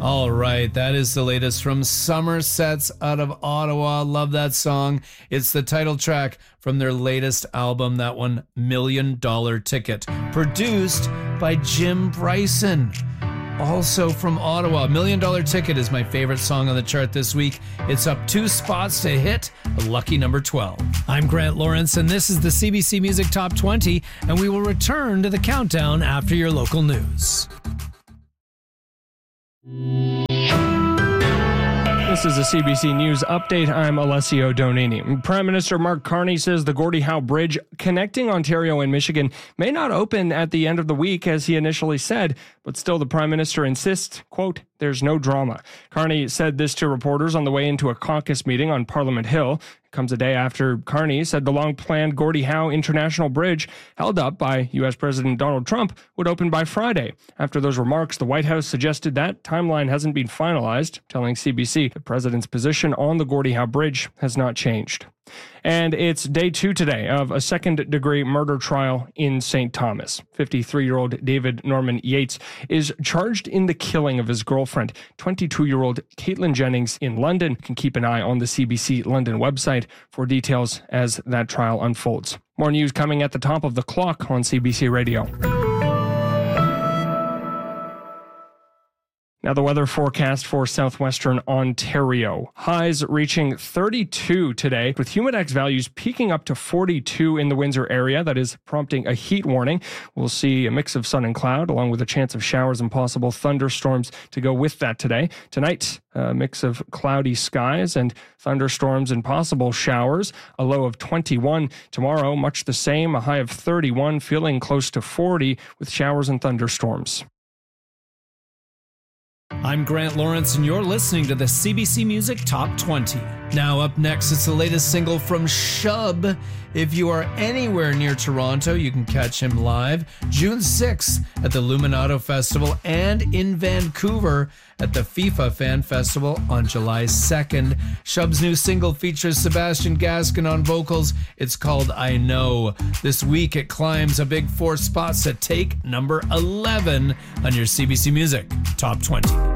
All right, that is the latest from Somersets out of Ottawa. Love that song. It's the title track from their latest album, that one, $1 Million Ticket, produced by Jim Bryson. Also from Ottawa, $1 Million Ticket is my favorite song on the chart this week. It's up 2 spots to hit a lucky number 12. I'm Grant Lawrence, and this is the CBC Music Top 20, and we will return to the countdown after your local news. This is a CBC News update. I'm Alessio Donini. Prime Minister Mark Carney says the Gordie Howe Bridge connecting Ontario and Michigan may not open at the end of the week as he initially said, but still the Prime Minister insists, quote, there's no drama. Carney said this to reporters on the way into a caucus meeting on Parliament Hill. It comes a day after Carney said the long-planned Gordie Howe International Bridge, held up by U.S. President Donald Trump, would open by Friday. After those remarks, the White House suggested that timeline hasn't been finalized, telling CBC the president's position on the Gordie Howe Bridge has not changed. And it's day 2 today of a second-degree murder trial in St. Thomas. 53-year-old David Norman Yates is charged in the killing of his girlfriend, 22-year-old Caitlin Jennings, in London. You can keep an eye on the CBC London website for details as that trial unfolds. More news coming at the top of the clock on CBC Radio. Now the weather forecast for southwestern Ontario. Highs reaching 32 today, with humidex values peaking up to 42 in the Windsor area. That is prompting a heat warning. We'll see a mix of sun and cloud, along with a chance of showers and possible thunderstorms to go with that today. Tonight, a mix of cloudy skies and thunderstorms and possible showers. A low of 21. Tomorrow, much the same, a high of 31, feeling close to 40 with showers and thunderstorms. I'm Grant Lawrence, and you're listening to the CBC Music Top 20. Now up next, it's the latest single from Shub. If you are anywhere near Toronto, you can catch him live June 6th at the Luminato Festival and in Vancouver at the FIFA Fan Festival on July 2nd. Shub's new single features Sebastian Gaskin on vocals. It's called I Know. This week, it climbs a big 4 spots to take number 11 on your CBC Music Top 20.